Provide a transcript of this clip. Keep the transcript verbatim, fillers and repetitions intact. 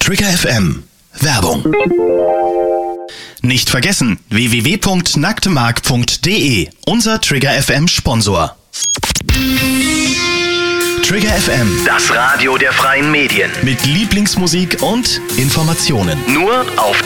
Trigger F M. Werbung. Nicht vergessen, w w w punkt nacktemark punkt de, unser Trigger F M Sponsor. Trigger F M, das Radio der freien Medien. Mit Lieblingsmusik und Informationen. Nur auf